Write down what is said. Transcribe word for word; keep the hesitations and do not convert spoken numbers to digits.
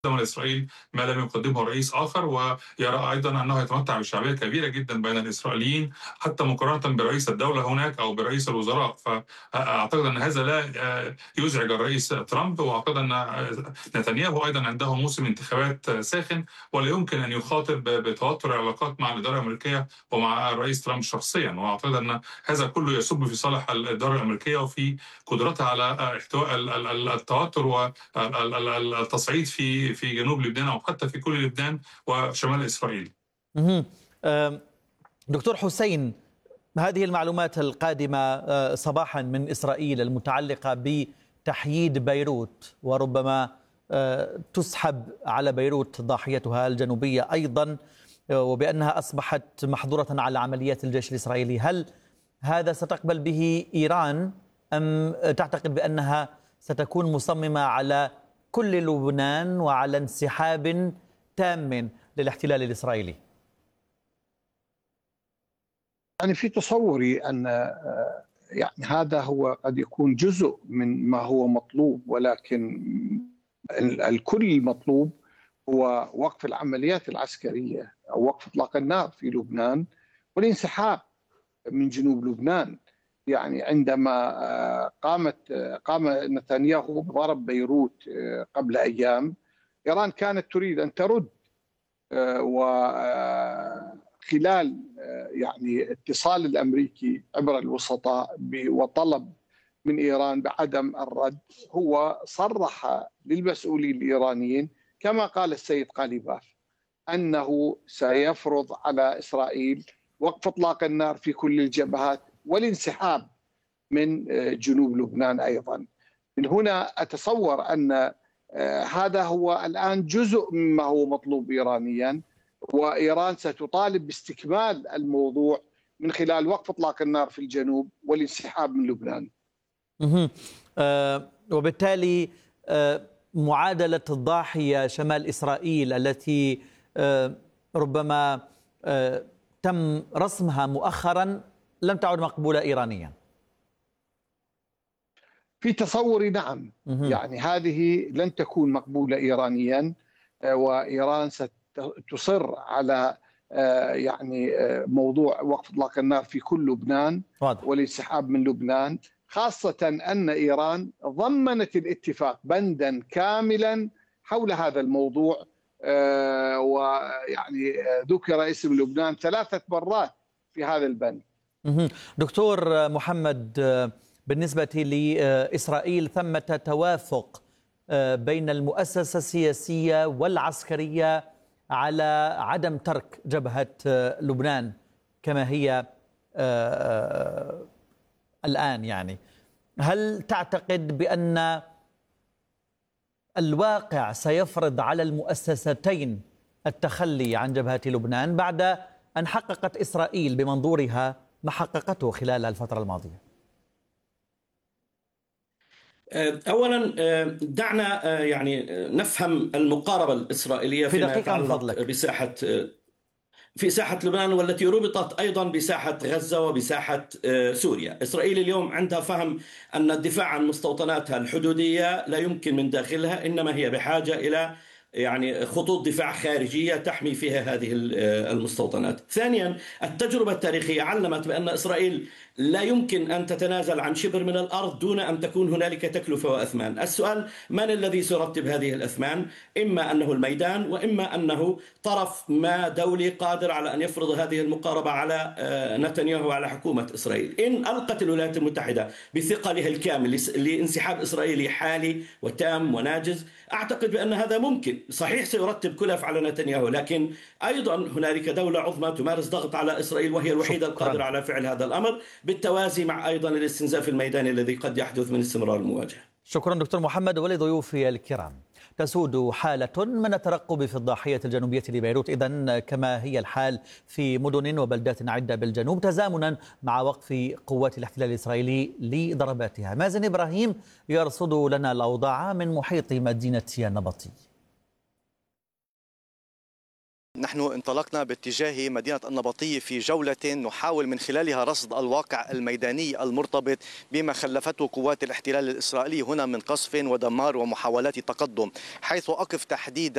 من إسرائيل ما لم يقدمه رئيس آخر، ويرى أيضا أنه يتمتع بشعبية كبيرة جدا بين الإسرائيليين حتى مقارنة برئيس الدولة هناك أو برئيس الوزراء. فأعتقد أن هذا لا يزعج الرئيس ترامب، وأعتقد أن نتنياهو أيضا عنده موسم انتخابات ساخن ولا يمكن أن يخاطب بتوتر العلاقات مع الإدارة الأمريكية ومع الرئيس ترامب شخصيا. وأعتقد أن هذا كله يصب في صالح الإدارة الأمريكية وفي قدرتها على احتواء التوتر والتصعيد في في جنوب لبنان أو حتى في كل لبنان وشمال إسرائيل. دكتور حسين، هذه المعلومات القادمة صباحا من إسرائيل المتعلقة بتحييد بيروت وربما تسحب على بيروت ضاحيتها الجنوبية أيضا، وبأنها أصبحت محظورة على عمليات الجيش الإسرائيلي، هل هذا ستقبل به إيران أم تعتقد بأنها ستكون مصممة على كل لبنان وعلى انسحاب تام للاحتلال الإسرائيلي؟ يعني في تصوري أن يعني هذا هو قد يكون جزء من ما هو مطلوب، ولكن الكل مطلوب هو وقف العمليات العسكرية أو وقف إطلاق النار في لبنان والانسحاب من جنوب لبنان. يعني عندما قامت قام نتنياهو بضرب بيروت قبل أيام، إيران كانت تريد أن ترد، وخلال يعني اتصال الأمريكي عبر الوسطاء وطلب من إيران بعدم الرد، هو صرح للمسؤولين الإيرانيين كما قال السيد قاليباف أنه سيفرض على إسرائيل وقف إطلاق النار في كل الجبهات والانسحاب من جنوب لبنان أيضا. من هنا أتصور أن هذا هو الآن جزء مما هو مطلوب إيرانيا، وإيران ستطالب باستكمال الموضوع من خلال وقف إطلاق النار في الجنوب والانسحاب من لبنان. أه وبالتالي أه معادلة الضاحية شمال إسرائيل التي أه ربما أه تم رسمها مؤخرا لم تعد مقبولة إيرانيا. في تصوري نعم، يعني هذه لن تكون مقبولة إيرانيا، وإيران ستصر على يعني موضوع وقف إطلاق النار في كل لبنان والانسحاب من لبنان، خاصة أن إيران ضمنت الاتفاق بندا كاملا حول هذا الموضوع، ويعني ذكر اسم لبنان ثلاثة مرات في هذا البند. دكتور محمد، بالنسبة لإسرائيل ثمة توافق بين المؤسسة السياسية والعسكرية على عدم ترك جبهة لبنان كما هي الآن. يعني هل تعتقد بأن الواقع سيفرض على المؤسستين التخلي عن جبهة لبنان بعد أن حققت إسرائيل بمنظورها ما حققته خلال الفترة الماضية؟ أولا دعنا يعني نفهم المقاربة الإسرائيلية فيما يتعلق بساحة في ساحة لبنان، والتي ربطت أيضا بساحة غزة وبساحة سوريا. إسرائيل اليوم عندها فهم أن الدفاع عن مستوطناتها الحدودية لا يمكن من داخلها، إنما هي بحاجة إلى يعني خطوط دفاع خارجية تحمي فيها هذه المستوطنات. ثانيا، التجربة التاريخية علمت بأن إسرائيل لا يمكن أن تتنازل عن شبر من الأرض دون أن تكون هنالك تكلفة وأثمان. السؤال من الذي سيرتب هذه الأثمان؟ إما أنه الميدان، وإما أنه طرف ما دولي قادر على أن يفرض هذه المقاربة على نتنياهو وعلى حكومة إسرائيل. إن ألقت الولايات المتحدة بثقلها الكامل لانسحاب إسرائيلي حالي وتام وناجز، أعتقد بأن هذا ممكن. صحيح سيرتب كلف على نتنياهو، لكن أيضا هنالك دولة عظمى تمارس ضغط على إسرائيل وهي الوحيدة القادرة على فعل هذا الأمر، بالتوازي مع أيضا الاستنزاف الميداني الذي قد يحدث من استمرار المواجهة. شكرا دكتور محمد. ولضيوفي الكرام، تسود حالة من الترقب في الضاحية الجنوبية لبيروت إذن كما هي الحال في مدن وبلدات عدة بالجنوب، تزامنا مع وقف قوات الاحتلال الإسرائيلي لضرباتها. مازن إبراهيم يرصد لنا الأوضاع من محيط مدينة النبطي. نحن انطلقنا باتجاه مدينة النبطي في جولة نحاول من خلالها رصد الواقع الميداني المرتبط بما خلفته قوات الاحتلال الإسرائيلي هنا من قصف ودمار ومحاولات تقدم، حيث أقف تحديدا